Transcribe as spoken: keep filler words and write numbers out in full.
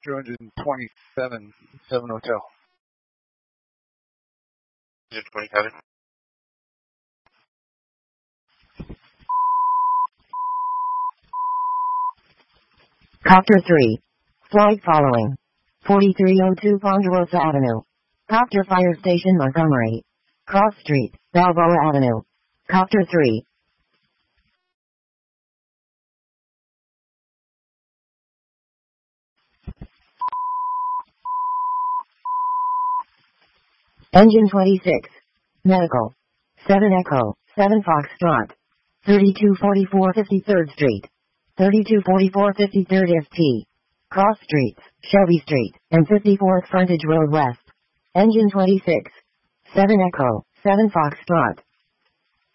two twenty-seven, seven Hotel. two twenty-seven. Copter three. Flight following. forty-three oh two Ponderosa Avenue. Copter Fire Station Montgomery. Cross Street, Balboa Avenue. Copter three. Engine twenty-six. Medical. seven Echo, seven Foxtrot. thirty-two forty-four fifty-third Street. thirty-two forty-four fifty-third F T. Cross Streets, Shelby Street, and fifty-fourth Frontage Road West. Engine twenty-six. seven Echo, seven Foxtrot.